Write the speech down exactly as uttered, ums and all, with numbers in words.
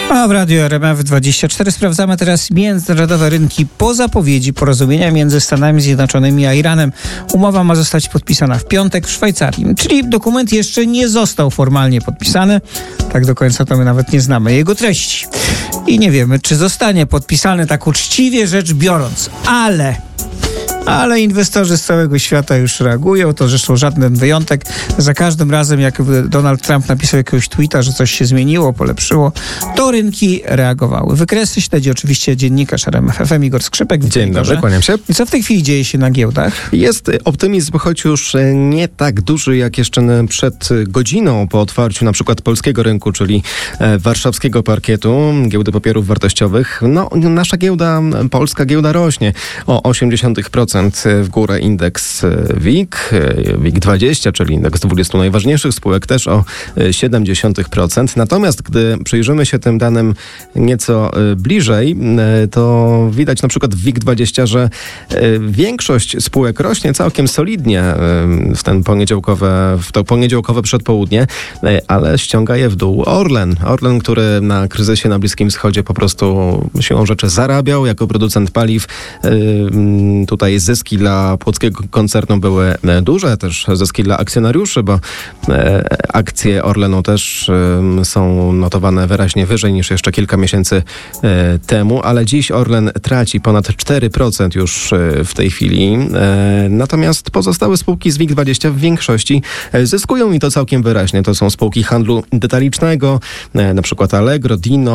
A w Radiu R M F dwadzieścia cztery sprawdzamy teraz międzynarodowe rynki po zapowiedzi porozumienia między Stanami Zjednoczonymi a Iranem. Umowa ma zostać podpisana w piątek w Szwajcarii, czyli dokument jeszcze nie został formalnie podpisany. Tak do końca to my nawet nie znamy jego treści. I nie wiemy, czy zostanie podpisany tak uczciwie rzecz biorąc, ale... Ale inwestorzy z całego świata już reagują, to zresztą żaden wyjątek. Za każdym razem, jak Donald Trump napisał jakiegoś tweeta, że coś się zmieniło, polepszyło, to rynki reagowały. Wykresy śledzi oczywiście dziennikarz R M F F M Igor Skrzypek. Dzień dobry, kłaniam się. I co w tej chwili dzieje się na giełdach? Jest optymizm, choć już nie tak duży jak jeszcze przed godziną po otwarciu na przykład polskiego rynku, czyli warszawskiego parkietu, giełdy papierów wartościowych. No, nasza giełda, polska giełda rośnie o osiemdziesiąt procent w górę. Indeks W I K, W I K dwadzieścia, czyli indeks dwudziestu najważniejszych spółek, też o siedemdziesiąt procent. Natomiast gdy przyjrzymy się tym danym nieco bliżej, to widać na przykład w W I K dwadzieścia, że większość spółek rośnie całkiem solidnie w ten poniedziałkowe, w to poniedziałkowe przedpołudnie, ale ściąga je w dół Orlen. Orlen, który na kryzysie na Bliskim Wschodzie po prostu siłą rzeczy zarabiał jako producent paliw. Tutaj zyski dla płockiego koncernu były duże, też zyski dla akcjonariuszy, bo akcje Orlenu też są notowane wyraźnie wyżej niż jeszcze kilka miesięcy temu, ale dziś Orlen traci ponad cztery procent już w tej chwili. Natomiast pozostałe spółki z W I K dwadzieścia w większości zyskują i to całkiem wyraźnie. To są spółki handlu detalicznego, na przykład Allegro, Dino,